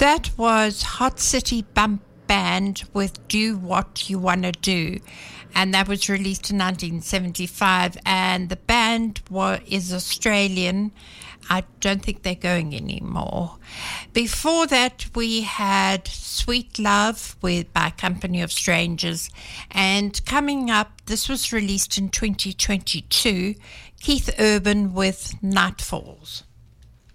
That was Hot City Bump Band with Do What You Wanna Do, and that was released in 1975, and the band is Australian. I don't think they're going anymore. Before that, we had Sweet Love by Company of Strangers, and coming up, this was released in 2022, Keith Urban with Night Falls.